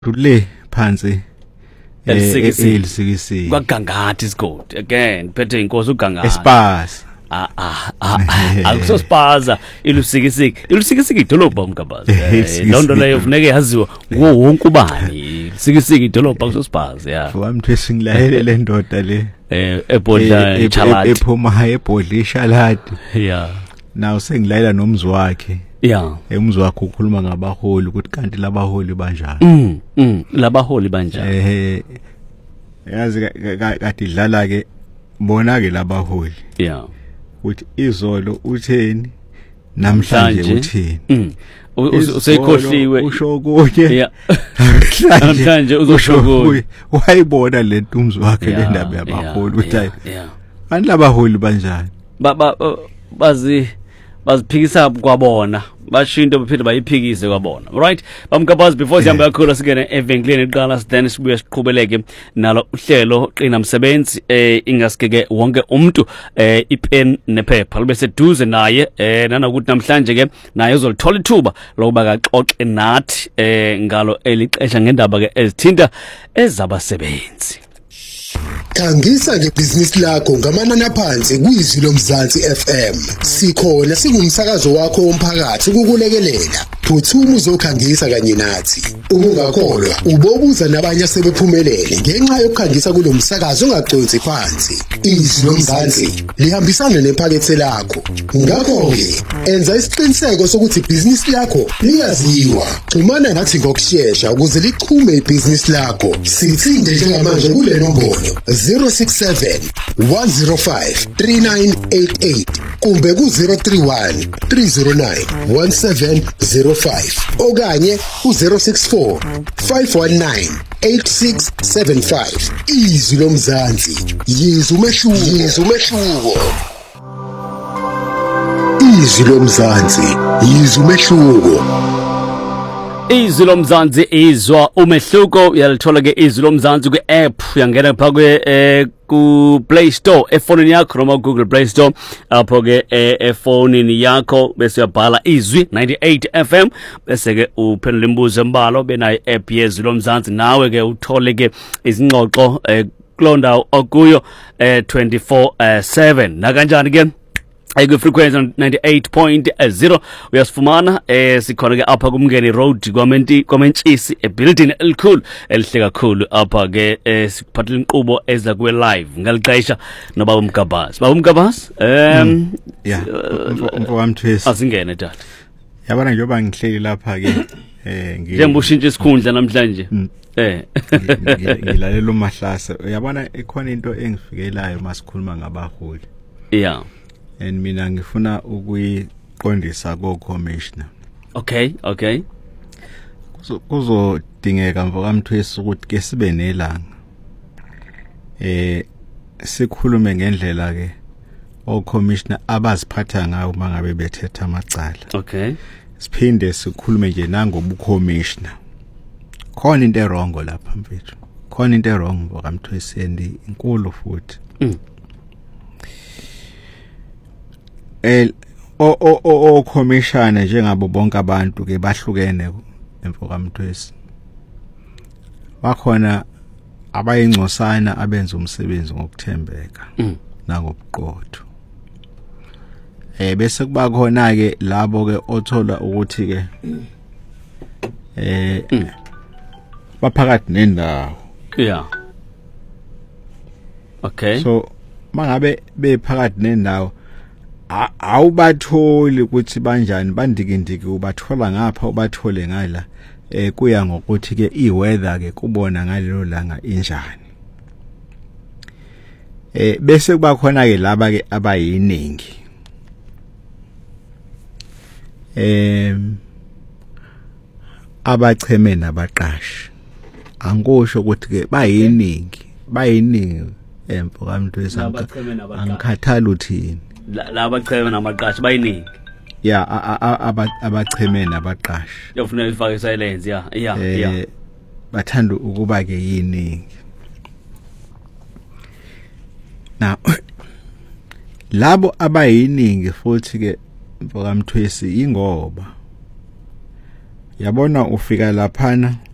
Kule phansi elisikisi kwaGangathi isigodi again phethe inkosi uGangathi Espasa akusospaza ilusikisiki idolobha uMkabazi lonto leyo ufuneke yaziwa kuwo wonke ubani ilusikisiki idolobha akusospaza yeah wamthe singilahele le ndoda le ebhodla ichalati ephuma ebhodla ichalati yeah naw sengilayela nomzi wakhe yeah umzi wakhe ukhuluma ngabaholi ukuthi kanti labaholi banjani labaholi banjani yazi kade idlala ke bona ke labaholi yeah uthi izolo utheni namhlanje utheni useyikhohliwe usho konke yeah namhlanje uzosho konke wayibona le ntumzi wakhe le ndaba yabaholi uthi hayi kanti labaholi banjani baziphikisa kwabona bashinto baphinde bayiphikise kwabona right bamkabazi before sihamba kakhulu sikene evenkleni iqala then sibuye siqhubeleke nalo uhlelo qina msebenzi ingasikeke wonke umuntu ipen nephepha libe seduze naye nanokuthi namhlanje ke naye uzolithola ithuba lokuba kaxoxe nathi ngalo elixesha ngendaba ke ezithinta ezabasebenzi. Khangisa ngebhizinisi lakho ngamanani aphansi kwizwi lomzansi FM. Sikhona singumsakazo wakho womphakathi ukukulekelela. Phuthuma uzokhangisa kanye nathi. Ungakholwa ubobuza nabanye asebephumelele ngenxa yokukhangisa kulomsakazo ongaconsi phansi. Izwi lomzansi lihambisana nephakethe lakho. Ngakho ke enza isiqiniseko sokuthi ibhizinisi lakho liyaziwa. Xhumana nathi ngokusheshsha ukuze lichume ibhizinisi lakho. Sithinde njengamanje kule nombolo 067 105 3988 kumbe ku 031 309 1705 okanye ku 064 519 8675. Izwi lomzansi yizwe umehluko. Izwi lomzansi yizwe umehluko. Izwi lomzansi izwa umehluko uyalithola ke izwi lomzansi ku app uyangena phakwe ku Play Store efonini yakho noma Google Play Store apho ke efonini yakho bese uyabhala izwi 98 FM bese ke uphendula imibuzo embalo benayo app yezwi lomzansi nawe ke uthole ke izingxoxo kulonda okuyo 24/7 na kanjani ke Ego frequency 98.0 uyasifumana sikhona ke apha kumngeni road kwamentshisi building elikhulu elihle kakhulu apha ke sikuphathela inqubo eza kuwe live ngalixesha noba uMkabazi yeah mfowamthwesi asingene tata yabona njengoba ngihleli lapha ke njengoba ushintshe isikhundla namhlanje ngilalela uMahlasa yabona ikhona into engifikelayo masikhuluma ngabaholi yeah and mina ngifuna ukuyiqondisa ko commissioner. Okay. Kuzodingeka mfokamthwesi ukuthi ke sibe nelanga. Sikhulume ngendlela ke o commissioner abaziphatha ngayo mangabe bethetha amacala. Okay. Siphinde sikhulume nje nangobu commissioner. Khona into erongo lapha mfethu. Khona into erongo mfokamthwesi and inkulu futhi. O commissioner njengabo bonke abantu ke bahlukene emfokamthwesi bakhona abayingcosana abenza umsebenzi ngokuthembeka nangobuqotho bese kuba khona ke labo ke othola ukuthi ke baphakathi nendawo yeah okay so mangabe bephakathi nendawo awubatholi ukuthi banjani bandikindiki ubathola ngapha ubathole ngala kuya ngokuthi ke iweather ke kubona ngalelo langa injani bese kuba khona ke laba ke abayiningi abacheme nabaqashi angisho ukuthi ke bayiningi emfokamthwesi angikhathala uthini laba cheme namaqashi bayiningi yeah abacheme nabaqashi yofuna ifake silence yeah bathanda ukuba ke yiningi now labo abayiningi futhi ke mfokamthwesi ingoba yabona ufika laphana